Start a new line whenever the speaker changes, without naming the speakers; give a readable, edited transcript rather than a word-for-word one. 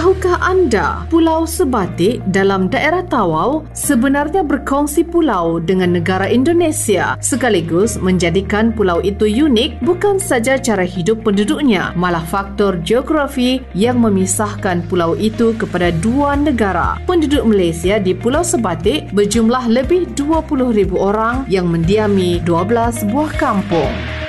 Tahukah anda, Pulau Sebatik dalam daerah Tawau sebenarnya berkongsi pulau dengan negara Indonesia, sekaligus menjadikan pulau itu unik bukan saja cara hidup penduduknya, malah faktor geografi yang memisahkan pulau itu kepada dua negara. Penduduk Malaysia di Pulau Sebatik berjumlah lebih 20,000 orang yang mendiami 12 buah kampung.